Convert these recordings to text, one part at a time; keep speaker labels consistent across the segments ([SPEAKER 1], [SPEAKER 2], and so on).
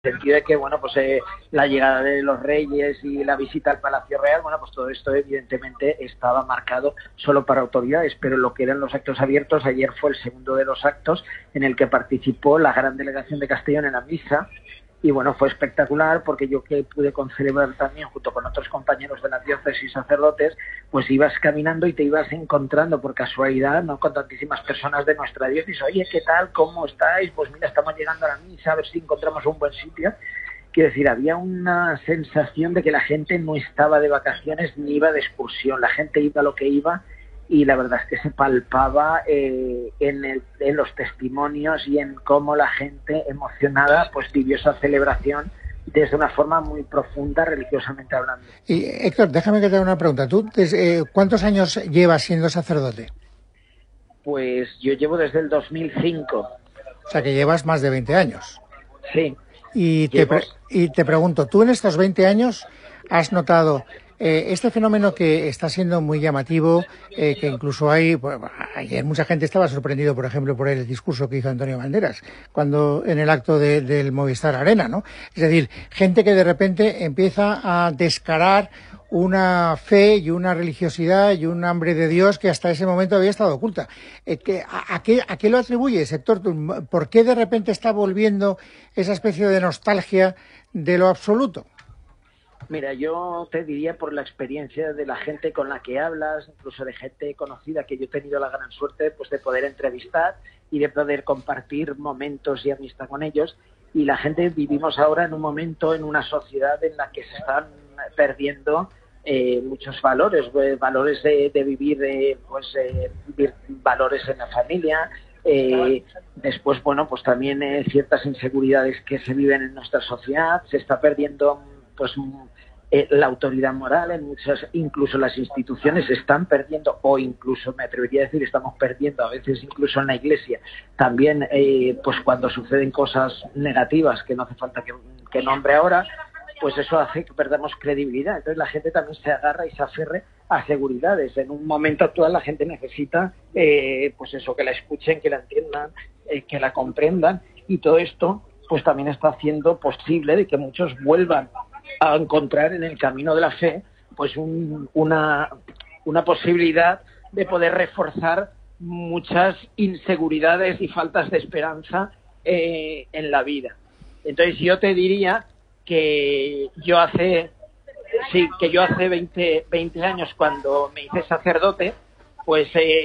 [SPEAKER 1] el sentido de que, bueno, pues la llegada de los reyes y la visita al Palacio Real, bueno, pues todo esto evidentemente estaba marcado solo para autoridades, pero lo que eran los actos abiertos, ayer fue el segundo de los actos en el que participó la gran delegación de Castellón en la misa. Y bueno, fue espectacular porque yo que pude concelebrar también junto con otros compañeros de la diócesis y sacerdotes, pues ibas caminando y te ibas encontrando por casualidad, ¿no?, con tantísimas personas de nuestra diócesis. Oye, ¿qué tal? ¿Cómo estáis? Pues mira, estamos llegando a la misa, a ver si encontramos un buen sitio. Quiero decir, había una sensación de que la gente no estaba de vacaciones ni iba de excursión, la gente iba a lo que iba. Y la verdad es que se palpaba en los testimonios y en cómo la gente emocionada pues vivió esa celebración desde una forma muy profunda, religiosamente hablando.
[SPEAKER 2] Y Héctor, déjame que te haga una pregunta. ¿Tú cuántos años llevas siendo sacerdote?
[SPEAKER 1] Pues yo llevo desde el 2005.
[SPEAKER 2] O sea, que llevas más de 20 años.
[SPEAKER 1] Sí.
[SPEAKER 2] Y te pregunto, ¿tú en estos 20 años has notado este fenómeno que está siendo muy llamativo, que incluso hay, pues, ayer mucha gente estaba sorprendido, por ejemplo, por el discurso que hizo Antonio Banderas, cuando en el acto del Movistar Arena, ¿no? Es decir, gente que de repente empieza a descarar una fe y una religiosidad y un hambre de Dios que hasta ese momento había estado oculta. ¿A qué lo atribuyes, Héctor? ¿Por qué de repente está volviendo esa especie de nostalgia de lo absoluto?
[SPEAKER 1] Mira, yo te diría por la experiencia de la gente con la que hablas, incluso de gente conocida que yo he tenido la gran suerte pues de poder entrevistar y de poder compartir momentos y amistad con ellos. Y la gente vivimos ahora en un momento, en una sociedad en la que se están perdiendo muchos valores, valores de vivir, vivir valores en la familia. Después, bueno, pues también ciertas inseguridades que se viven en nuestra sociedad. Se está perdiendo pues la autoridad moral en muchas, incluso las instituciones se están perdiendo, o incluso me atrevería a decir estamos perdiendo a veces incluso en la Iglesia también, pues cuando suceden cosas negativas que no hace falta que nombre ahora, pues eso hace que perdamos credibilidad. Entonces la gente también se agarra y se aferre a seguridades. En un momento actual la gente necesita pues eso, que la escuchen, que la entiendan, que la comprendan, y todo esto pues también está haciendo posible de que muchos vuelvan a encontrar en el camino de la fe pues una posibilidad de poder reforzar muchas inseguridades y faltas de esperanza en la vida. Entonces yo te diría que yo hace 20 años, cuando me hice sacerdote, pues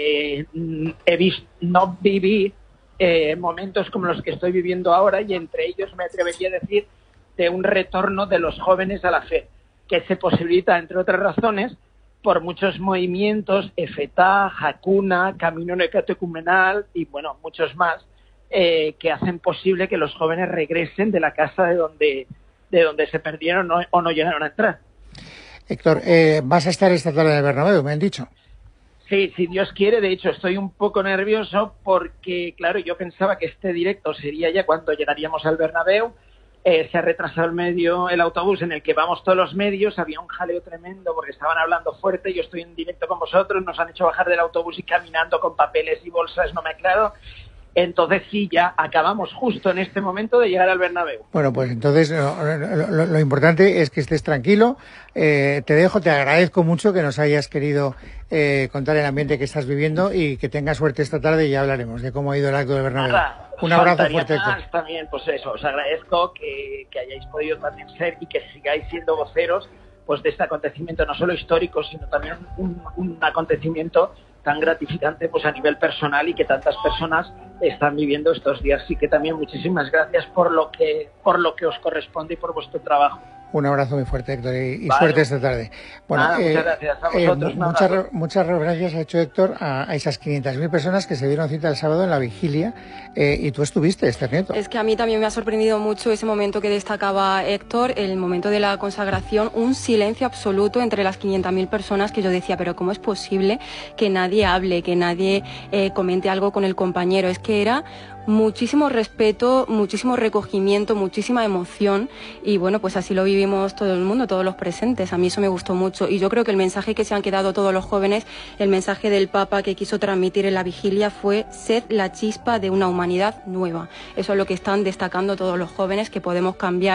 [SPEAKER 1] no viví momentos como los que estoy viviendo ahora, y entre ellos me atrevería a decir de un retorno de los jóvenes a la fe, que se posibilita, entre otras razones, por muchos movimientos, EFETA, Hakuna, Camino Necatecumenal y, bueno, muchos más, que hacen posible que los jóvenes regresen de la casa de donde se perdieron o no llegaron a entrar.
[SPEAKER 2] Héctor, vas a estar esta tarde en el Bernabéu, me han dicho.
[SPEAKER 1] Sí, si Dios quiere. De hecho, estoy un poco nervioso porque, claro, yo pensaba que este directo sería ya cuando llegaríamos al Bernabéu. Se ha retrasado el autobús en el que vamos todos los medios. Había un jaleo tremendo porque estaban hablando fuerte. Yo estoy en directo con vosotros. Nos han hecho bajar del autobús y caminando con papeles y bolsas, no me aclaro. Entonces sí, ya acabamos justo en este momento de llegar al Bernabéu.
[SPEAKER 2] Bueno, pues entonces lo importante es que estés tranquilo. Te dejo, te agradezco mucho que nos hayas querido contar el ambiente que estás viviendo, y que tengas suerte esta tarde, y ya hablaremos de cómo ha ido el acto del Bernabéu.
[SPEAKER 1] Nada,
[SPEAKER 2] un abrazo fuerte.
[SPEAKER 1] También, pues eso, os agradezco que hayáis podido también ser y que sigáis siendo voceros pues de este acontecimiento, no solo histórico, sino también un acontecimiento tan gratificante pues a nivel personal, y que tantas personas están viviendo estos días. Así que también muchísimas gracias por lo que os corresponde y por vuestro trabajo.
[SPEAKER 2] Un abrazo muy fuerte, Héctor, y vale. Suerte esta tarde. Bueno,
[SPEAKER 1] muchas gracias a vosotros.
[SPEAKER 2] Muchas referencias ha hecho Héctor a esas 500.000 personas que se dieron cita el sábado en la vigilia, y tú estuviste, Esther Nieto.
[SPEAKER 3] Es que a mí también me ha sorprendido mucho ese momento que destacaba Héctor, el momento de la consagración, un silencio absoluto entre las 500.000 personas, que yo decía, pero ¿cómo es posible que nadie hable, que nadie comente algo con el compañero? Es que era muchísimo respeto, muchísimo recogimiento, muchísima emoción y bueno, pues así lo vivimos todo el mundo, todos los presentes. A mí eso me gustó mucho y yo creo que el mensaje que se han quedado todos los jóvenes, el mensaje del Papa que quiso transmitir en la vigilia fue: sed la chispa de una humanidad nueva. Eso es lo que están destacando todos los jóvenes, que podemos cambiar